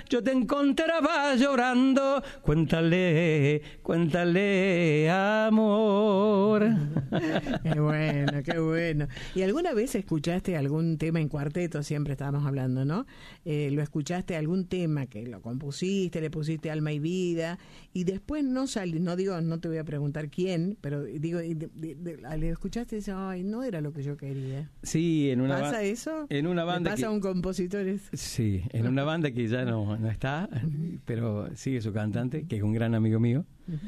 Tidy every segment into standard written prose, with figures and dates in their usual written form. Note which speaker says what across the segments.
Speaker 1: yo te encontraba llorando. Cuéntale, cuéntale, amor.
Speaker 2: Qué bueno, qué bueno. ¿Y alguna vez escuchaste algún tema en cuarteto? Siempre estábamos hablando, ¿no? ¿Lo escuchaste algún tema que lo compusiste, le pusiste alma y vida y después no salió? No digo, no te voy a preguntar quién, pero digo, le escuchaste y dices, ay, no era lo que yo quería.
Speaker 1: Sí, en una
Speaker 2: ¿Pasa eso?
Speaker 1: En una banda.
Speaker 2: ¿Pasa a un compositor eso?
Speaker 1: Sí, en una banda que ya no está, pero sigue su cantante, que es un gran amigo mío.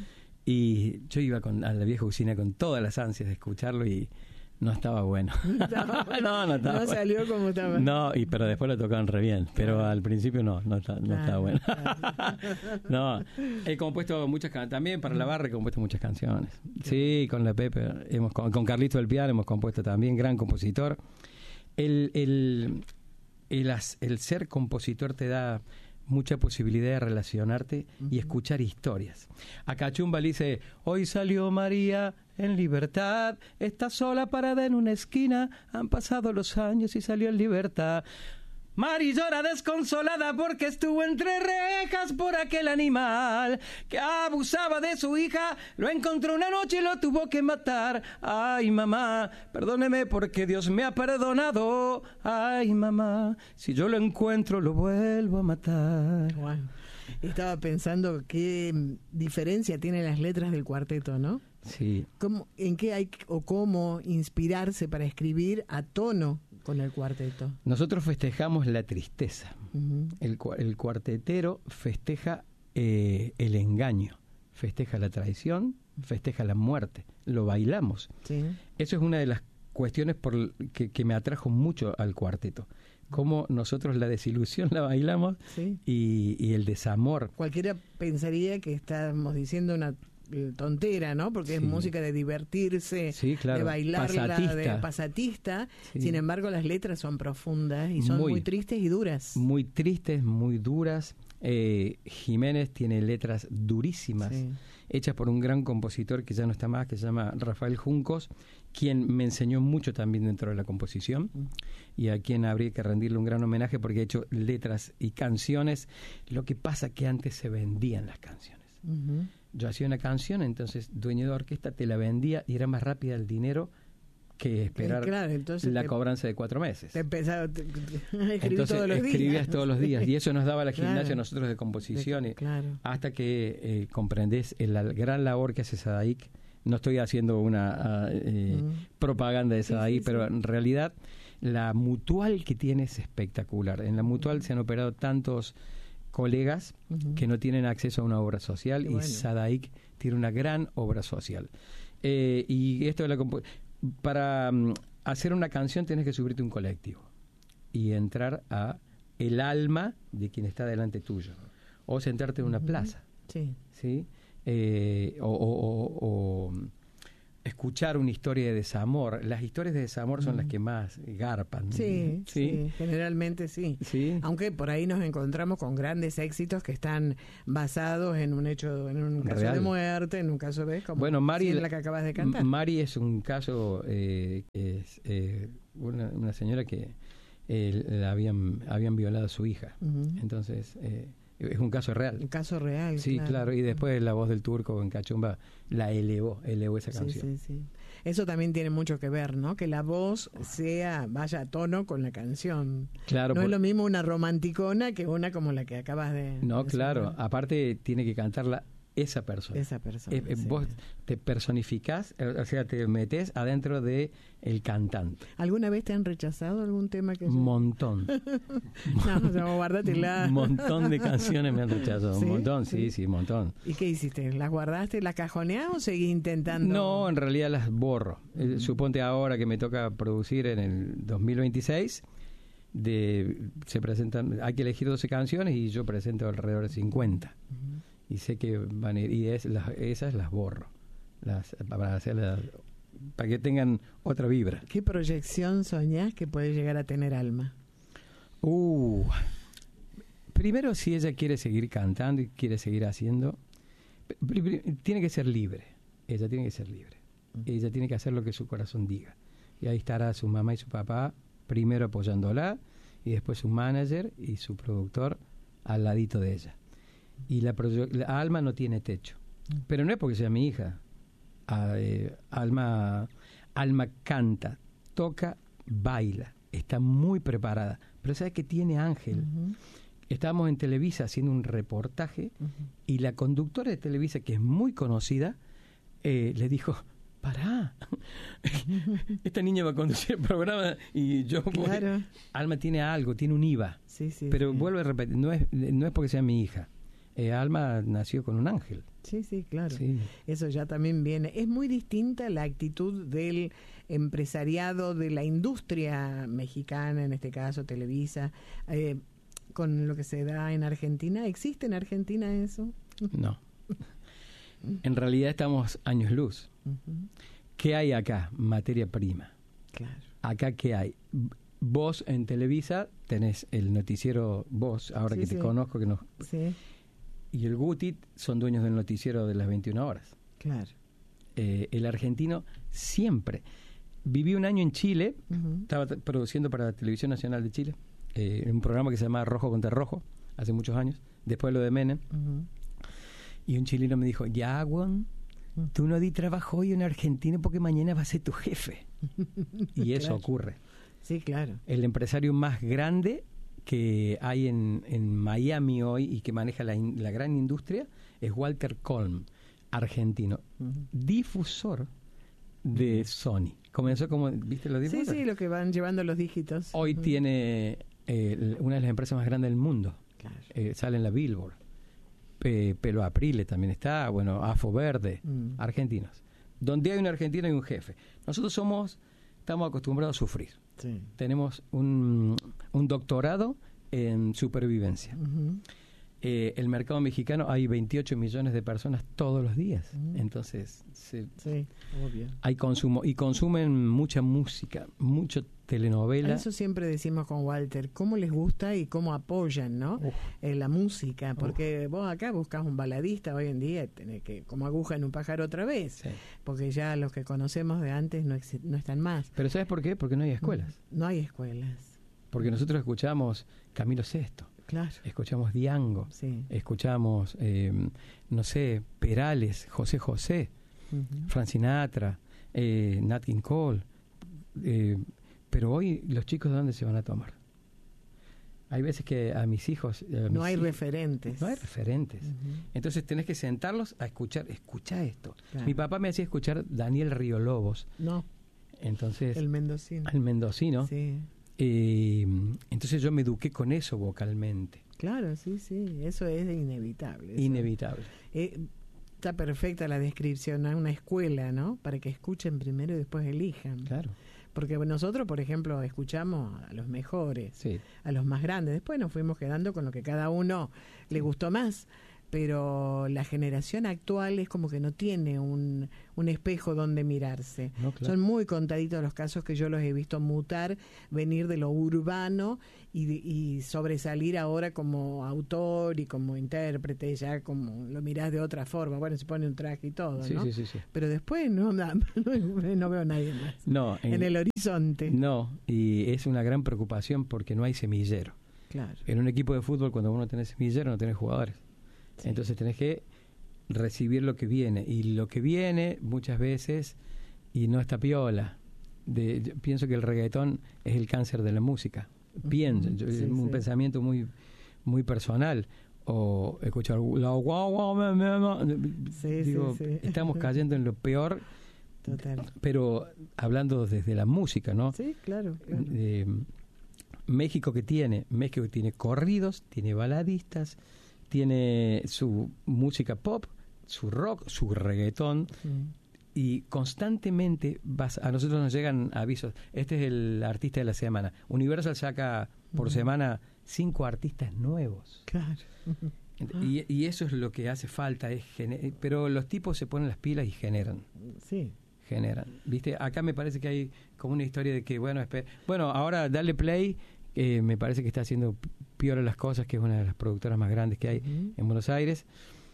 Speaker 1: Y yo iba a la vieja usina con todas las ansias de escucharlo y no estaba bueno.
Speaker 2: No estaba
Speaker 1: bueno.
Speaker 2: Salió como estaba.
Speaker 1: No, pero después lo tocaban re bien, pero al principio no estaba bueno. No, he compuesto muchas canciones, también para la barra he compuesto muchas canciones. Sí, con la Pepe, con Carlito del Piano hemos compuesto también, gran compositor. El ser compositor te da mucha posibilidad de relacionarte y escuchar historias. A Cachumba le dice, hoy salió María en libertad, está sola parada en una esquina, han pasado los años y salió en libertad. Mari llora desconsolada porque estuvo entre rejas por aquel animal que abusaba de su hija, lo encontró una noche y lo tuvo que matar. Ay, mamá, perdóneme porque Dios me ha perdonado. Ay, mamá, si yo lo encuentro lo vuelvo a matar.
Speaker 2: Bueno, estaba pensando qué diferencia tienen las letras del cuarteto, ¿no?
Speaker 1: Sí.
Speaker 2: ¿En qué hay o cómo inspirarse para escribir a tono con el cuarteto?
Speaker 1: Nosotros festejamos la tristeza. El cuartetero festeja el engaño, festeja la traición, festeja la muerte. Lo bailamos. Sí. Eso es una de las cuestiones que me atrajo mucho al cuarteto. Cómo nosotros la desilusión la bailamos, sí, y el desamor.
Speaker 2: Cualquiera pensaría que estamos diciendo una tontera, ¿no? Porque sí, es música de divertirse, sí, claro, de bailarla, de pasatista. Sí. Sin embargo, las letras son profundas y son muy tristes y duras.
Speaker 1: Muy tristes, muy duras. Jiménez tiene letras durísimas, sí, hechas por un gran compositor que ya no está más, que se llama Rafael Juncos, quien me enseñó mucho también dentro de la composición y a quien habría que rendirle un gran homenaje porque ha hecho letras y canciones. Lo que pasa que antes se vendían las canciones. Yo hacía una canción, entonces dueño de orquesta te la vendía y era más rápida el dinero que esperar, claro, la cobranza de 4 meses.
Speaker 2: Te empezaba a escribir
Speaker 1: entonces,
Speaker 2: todos los días.
Speaker 1: Escribías todos los días y eso nos daba la gimnasia a nosotros de composición.
Speaker 2: Claro.
Speaker 1: Hasta que comprendés la gran labor que hace Sadaik. No estoy haciendo una propaganda de Sadaik, pero en realidad la mutual que tiene es espectacular. En la mutual se han operado tantos colegas que no tienen acceso a una obra social y Sadaik tiene una gran obra social. Y esto de para hacer una canción tienes que subirte a un colectivo y entrar a el alma de quien está delante tuyo o sentarte en una plaza, ¿sí? O escuchar una historia de desamor. Las historias de desamor son las que más garpan.
Speaker 2: Sí, generalmente sí. Aunque por ahí nos encontramos con grandes éxitos que están basados en un hecho, en un caso real de muerte, en un caso de como
Speaker 1: Mari,
Speaker 2: la que acabas de cantar.
Speaker 1: Mari es un caso es una señora que la habían violado a su hija. Entonces es un caso real.
Speaker 2: Un caso real.
Speaker 1: Sí, claro. Y después la voz del Turco en Cachumba la elevó esa canción.
Speaker 2: Sí. Eso también tiene mucho que ver, ¿no? Que la voz vaya a tono con la canción.
Speaker 1: Claro.
Speaker 2: No es lo mismo una romanticona que una como la que acabas de...
Speaker 1: No, claro. Sonar. Aparte tiene que cantarla esa persona. Vos te personificás, o sea, te metés adentro de el cantante.
Speaker 2: ¿Alguna vez te han rechazado algún tema que...
Speaker 1: Un montón.
Speaker 2: No, guárdatela.
Speaker 1: Un montón de canciones me han rechazado. ¿Sí? Un montón, sí, un montón.
Speaker 2: ¿Y qué hiciste? ¿Las guardaste, las cajoneás o seguís intentando?
Speaker 1: No, en realidad las borro. Suponte ahora que me toca producir en el 2026... se presentan, hay que elegir 12 canciones y yo presento alrededor de 50. Y sé que van a ir, y esas las borro para que tengan otra vibra.
Speaker 2: ¿Qué proyección soñás que puede llegar a tener Alma?
Speaker 1: Primero, si ella quiere seguir cantando y quiere seguir haciendo, tiene que ser libre. Ella tiene que ser libre. Ella tiene que hacer lo que su corazón diga. Y ahí estará su mamá y su papá primero apoyándola y después su manager y su productor al ladito de ella. Y la Alma no tiene techo. Pero no es porque sea mi hija. Alma canta, toca, baila, está muy preparada. Pero ¿sabes qué tiene Ángel? Estábamos en Televisa haciendo un reportaje y la conductora de Televisa, que es muy conocida, le dijo: pará, esta niña va a conducir el programa y yo
Speaker 2: claro.
Speaker 1: voy. Alma tiene algo, tiene un IVA.
Speaker 2: Sí,
Speaker 1: pero
Speaker 2: sí.
Speaker 1: Vuelvo a repetir, no es porque sea mi hija. Alma nació con un ángel.
Speaker 2: Sí, claro.
Speaker 1: Sí.
Speaker 2: Eso ya también viene. Es muy distinta la actitud del empresariado, de la industria mexicana, en este caso Televisa, con lo que se da en Argentina. ¿Existe en Argentina eso?
Speaker 1: No. En realidad estamos años luz. ¿Qué hay acá? Materia prima.
Speaker 2: Claro.
Speaker 1: Acá, ¿qué hay? Vos en Televisa tenés el noticiero, vos, ahora que te conozco, que nos...
Speaker 2: Sí.
Speaker 1: Y el Gutit son dueños del noticiero de las 21 horas.
Speaker 2: Claro.
Speaker 1: El argentino siempre. Viví un año en Chile, estaba produciendo para la Televisión Nacional de Chile, un programa que se llamaba Rojo contra Rojo, hace muchos años, después de lo de Menem. Y un chileno me dijo: ya, Juan, tú no di trabajo hoy en Argentina porque mañana va a ser tu jefe. Y eso ocurre.
Speaker 2: Sí, claro.
Speaker 1: El empresario más grande que hay en Miami hoy y que maneja la gran industria es Walter Colm, argentino, difusor de Sony. Comenzó como, ¿viste los difusores?
Speaker 2: Sí, lo que van llevando los dígitos.
Speaker 1: Hoy tiene una de las empresas más grandes del mundo.
Speaker 2: Claro.
Speaker 1: Sale en la Billboard. Pelo Aprile también está, bueno, Afo Verde, argentinos. Donde hay un argentino hay un jefe. Nosotros estamos acostumbrados a sufrir.
Speaker 2: Sí.
Speaker 1: Tenemos un doctorado en supervivencia. El mercado mexicano, hay 28 millones de personas todos los días. Entonces,
Speaker 2: sí, obvio.
Speaker 1: Hay consumo. Y consumen mucha música, mucha telenovela.
Speaker 2: Eso siempre decimos con Walter, cómo les gusta y cómo apoyan, ¿no? La música, porque vos acá buscas un baladista hoy en día, tenés que, como aguja en un pájaro otra vez,
Speaker 1: sí.
Speaker 2: Porque ya los que conocemos de antes no están más.
Speaker 1: Pero ¿sabes por qué? Porque no hay escuelas.
Speaker 2: No hay escuelas.
Speaker 1: Porque nosotros escuchamos Camilo VI.
Speaker 2: Claro.
Speaker 1: Escuchamos Diango,
Speaker 2: sí.
Speaker 1: Escuchamos, no sé, Perales, José José, Frank Sinatra, Nat King Cole. Pero hoy los chicos, ¿de dónde se van a tomar? Hay veces que a mis hijos...
Speaker 2: no hay referentes.
Speaker 1: No hay referentes. Entonces tenés que sentarlos a escuchar. Escucha esto.
Speaker 2: Claro.
Speaker 1: Mi papá me hacía escuchar Daniel Río Lobos.
Speaker 2: No.
Speaker 1: Entonces...
Speaker 2: El mendocino.
Speaker 1: El mendocino.
Speaker 2: Sí.
Speaker 1: Entonces yo me eduqué con eso vocalmente.
Speaker 2: Claro, sí, eso es inevitable.
Speaker 1: Inevitable.
Speaker 2: Está perfecta la descripción, a una escuela, ¿no? Para que escuchen primero y después elijan.
Speaker 1: Claro.
Speaker 2: Porque nosotros, por ejemplo, escuchamos a los mejores,
Speaker 1: sí.
Speaker 2: A los más grandes. Después nos fuimos quedando con lo que cada uno le gustó más. Pero la generación actual es como que no tiene un espejo donde mirarse.
Speaker 1: No, claro.
Speaker 2: Son muy contaditos los casos que yo los he visto mutar, venir de lo urbano y sobresalir ahora como autor y como intérprete, ya como lo mirás de otra forma. Bueno, se pone un traje y todo,
Speaker 1: sí,
Speaker 2: ¿no?
Speaker 1: Sí.
Speaker 2: Pero después no veo a nadie más.
Speaker 1: No,
Speaker 2: en el horizonte.
Speaker 1: No, y es una gran preocupación porque no hay semillero.
Speaker 2: Claro.
Speaker 1: En un equipo de fútbol, cuando uno tiene semillero, no tiene jugadores. Sí. Entonces tenés que recibir lo que viene. Y lo que viene muchas veces, y no está piola. Yo pienso que el reggaetón es el cáncer de la música. Pienso, es un pensamiento muy, muy personal. O escuchar la guau, digo, estamos cayendo en lo peor.
Speaker 2: Total.
Speaker 1: Pero hablando desde la música, ¿no?
Speaker 2: Sí, claro.
Speaker 1: México tiene corridos, tiene baladistas, tiene su música pop, su rock, su reggaetón, y constantemente a nosotros nos llegan avisos. Este es el artista de la semana. Universal saca por semana 5 artistas nuevos.
Speaker 2: Claro.
Speaker 1: Y eso es lo que hace falta, pero los tipos se ponen las pilas y generan.
Speaker 2: Sí.
Speaker 1: ¿Viste? Acá me parece que hay como una historia de que, bueno, ahora dale play. Me parece que está haciendo peor las cosas, que es una de las productoras más grandes que hay en Buenos Aires.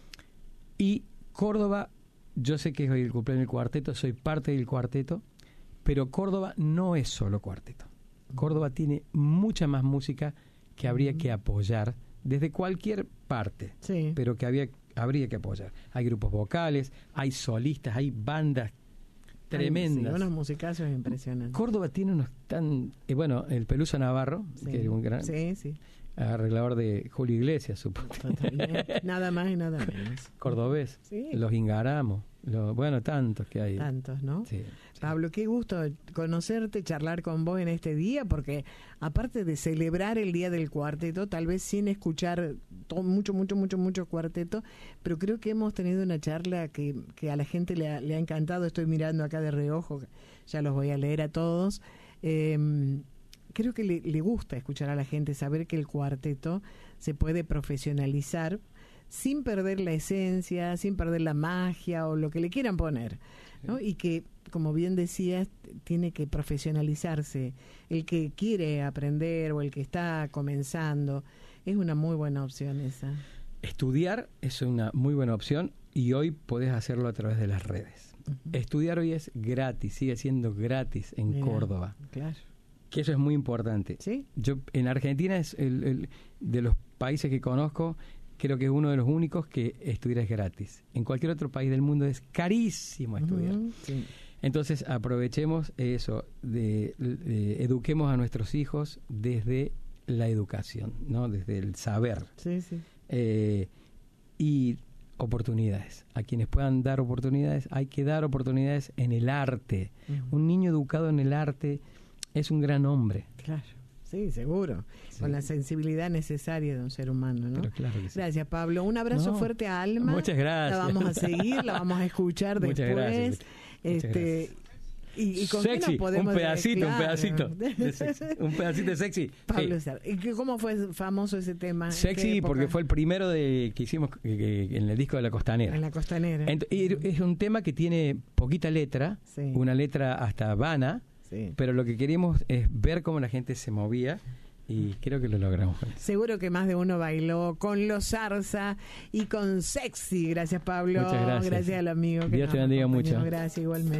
Speaker 1: Y Córdoba, yo sé que es hoy el cumpleaños del cuarteto, soy parte del cuarteto, pero Córdoba no es solo cuarteto. Córdoba tiene mucha más música que habría que apoyar desde cualquier parte,
Speaker 2: Sí.
Speaker 1: pero que habría que apoyar. Hay grupos vocales, hay solistas, hay bandas tremendas.
Speaker 2: Sí, unos musicazos impresionantes.
Speaker 1: Córdoba tiene unos tan... bueno, el Pelusa Navarro,
Speaker 2: Sí.
Speaker 1: que es un gran
Speaker 2: Sí.
Speaker 1: arreglador de Julio Iglesias, supongo.
Speaker 2: Totalmente. Nada más y nada menos.
Speaker 1: Cordobés,
Speaker 2: Sí.
Speaker 1: los Ingaramos, bueno, tantos que hay.
Speaker 2: Tantos, ¿no?
Speaker 1: Sí.
Speaker 2: Pablo, qué gusto conocerte, charlar con vos en este día, porque aparte de celebrar el Día del Cuarteto, tal vez sin escuchar mucho cuarteto, pero creo que hemos tenido una charla que a la gente le ha encantado. Estoy mirando acá de reojo, ya los voy a leer a todos. Creo que le gusta escuchar a la gente, saber que el cuarteto se puede profesionalizar sin perder la esencia, sin perder la magia o lo que le quieran poner, ¿no? Y que, como bien decías, tiene que profesionalizarse. El que quiere aprender o el que está comenzando, es una muy buena opción esa.
Speaker 1: Estudiar es una muy buena opción y hoy podés hacerlo a través de las redes. Uh-huh. Estudiar hoy es gratis, sigue siendo gratis en
Speaker 2: Mirá,
Speaker 1: Córdoba.
Speaker 2: Claro.
Speaker 1: Que eso es muy importante.
Speaker 2: ¿Sí?
Speaker 1: Yo en Argentina es el de los países que conozco, creo que es uno de los únicos que estudiar es gratis. En cualquier otro país del mundo es carísimo estudiar.
Speaker 2: Uh-huh, sí.
Speaker 1: Entonces aprovechemos eso, eduquemos a nuestros hijos desde la educación, ¿no? Desde el saber.
Speaker 2: Sí, sí.
Speaker 1: Y oportunidades. A quienes puedan dar oportunidades, hay que dar oportunidades en el arte. Uh-huh. Un niño educado en el arte es un gran hombre.
Speaker 2: Claro. Sí, seguro. Sí. Con la sensibilidad necesaria de un ser humano, ¿no?
Speaker 1: Pero claro que sí.
Speaker 2: Gracias, Pablo. Un abrazo fuerte a Alma.
Speaker 1: Muchas gracias.
Speaker 2: La vamos a seguir, la vamos a escuchar
Speaker 1: Muchas
Speaker 2: después.
Speaker 1: Gracias. Muchas gracias.
Speaker 2: ¿Y con
Speaker 1: sexy,
Speaker 2: qué nos podemos
Speaker 1: un pedacito de sexy. Un pedacito de sexy.
Speaker 2: Pablo, sí. ¿Y cómo fue famoso ese tema?
Speaker 1: Sexy porque fue el primero que hicimos en el disco de La Costanera.
Speaker 2: En La Costanera.
Speaker 1: Y es un tema que tiene poquita letra, sí. Una letra hasta vana, sí. Pero lo que queríamos es ver cómo la gente se movía. Y creo que lo logramos.
Speaker 2: Seguro que más de uno bailó con Los Zarza y con Sexy. Gracias, Pablo.
Speaker 1: Muchas gracias.
Speaker 2: Gracias al amigo que
Speaker 1: Dios te bendiga mucho.
Speaker 2: Gracias, igualmente.